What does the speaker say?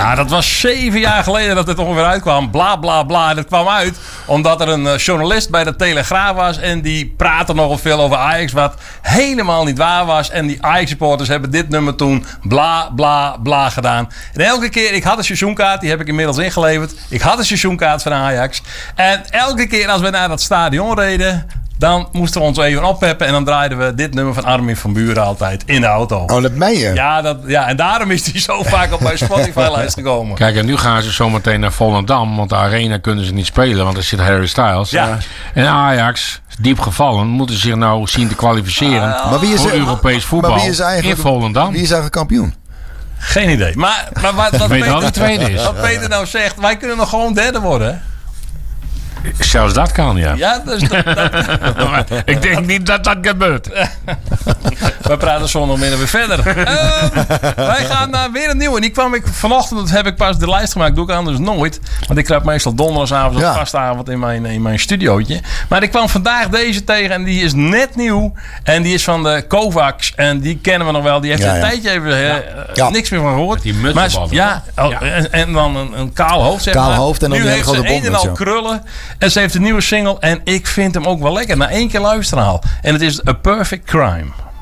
Ja, dat was 7 jaar geleden dat het ongeveer uitkwam. Bla, bla, bla. Dat kwam uit omdat er een journalist bij de Telegraaf was. En die praatte nogal veel over Ajax. Wat helemaal niet waar was. En die Ajax-supporters hebben dit nummer toen bla, bla, bla gedaan. En elke keer, ik had een seizoenkaart. Die heb ik inmiddels ingeleverd. Ik had een seizoenkaart van Ajax. En elke keer als we naar dat stadion reden, dan moesten we ons even oppeppen. En dan draaiden we dit nummer van Armin van Buuren altijd in de auto. Oh, dat meen je? Ja, en daarom is hij zo vaak op mijn Spotify-lijst gekomen. Kijk, en nu gaan ze zometeen naar Volendam. Want de arena kunnen ze niet spelen. Want er zit Harry Styles. Ja. En Ajax, diep gevallen, moeten zich nou zien te kwalificeren Maar wie is voor Europees voetbal maar wie is eigenlijk, in Volendam. Wie is eigenlijk kampioen? Geen idee. Maar wat weet wel wie tweede is. Wat Peter nou zegt, wij kunnen nog gewoon derde worden, hè? Zelfs dat kan, ja. Ja, dus Ik denk niet dat dat gebeurt. we praten zo nog weer verder. Wij gaan naar weer een nieuwe. Die kwam ik vanochtend, heb ik pas de lijst gemaakt. Doe ik anders nooit. Want ik kruip meestal donderdagavond of vastavond in mijn studiootje. Maar ik kwam vandaag deze tegen en die is net nieuw. En die is van de Kovacs. En die kennen we nog wel. Die heeft een tijdje even niks meer van gehoord. Die mutsenbal. En dan een kaal hoofd, zeg kaal maar. hoofd en dan nu een heeft grote ze een en al krullen. En ze heeft een nieuwe single. En ik vind hem ook wel lekker. Na 1 keer luisteren al. En het is A Perfect Crime.